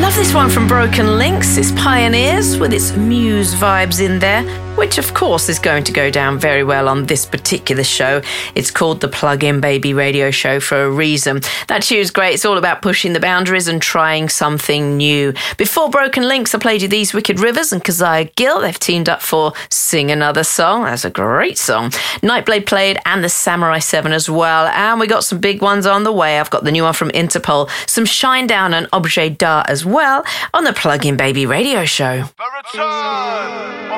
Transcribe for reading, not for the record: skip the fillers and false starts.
Love this one from Broken Links. It's Pioneers with its Muse vibes in there, which of course is going to go down very well on this particular show. It's called the Plug-in Baby Radio Show for a reason. That tune's great. It's all about pushing the boundaries and trying something new. Before Broken Links, I played you These Wicked Rivers and Keziah Gill. They've teamed up for Sing Another Song. That's a great song. Nightblade played and the Samurai 7 as well. And we got some big ones on the way. I've got the new one from Interpol, some Shinedown and Objet d'Art as well on the Plug-in Baby Radio Show. The return